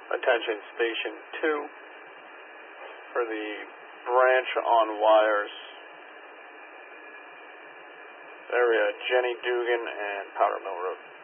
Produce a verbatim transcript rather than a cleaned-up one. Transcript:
Attention Station two for the branch on wires area, Jenny Dugan and Powder Mill Road.